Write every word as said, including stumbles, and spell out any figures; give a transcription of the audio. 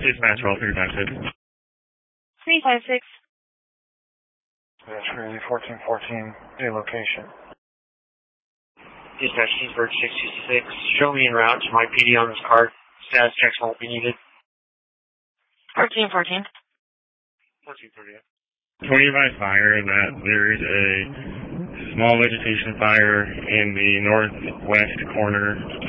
Dispatch roll three five six. three five six. That's really fourteen fourteen, a location. Dispatch Kingsburg six sixty-six. Show me en route to my P D on this card. Status checks won't be needed. fourteen fourteen. fourteen thirty-eight. twenty advise fire that there is a small vegetation fire in the northwest corner